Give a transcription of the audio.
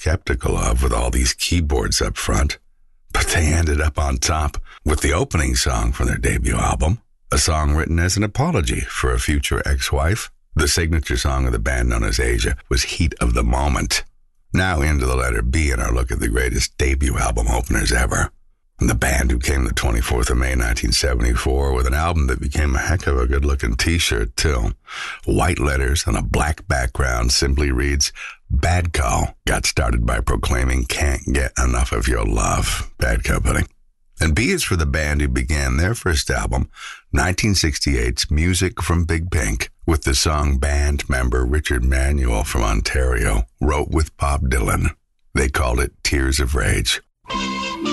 skeptical of with all these keyboards up front. But they ended up on top with the opening song from their debut album, a song written as an apology for a future ex-wife. The signature song of the band, known as Asia, was Heat of the Moment. Now into the letter B in our look at the greatest debut album openers ever. And the band who came the 24th of May, 1974, with an album that became a heck of a good-looking t-shirt, too. White letters on a black background simply reads, Bad Call. Got started by proclaiming, can't get enough of your love. Bad Company. And B is for the band who began their first album, 1968's Music from Big Pink, with the song band member Richard Manuel from Ontario wrote with Bob Dylan. They called it Tears of Rage.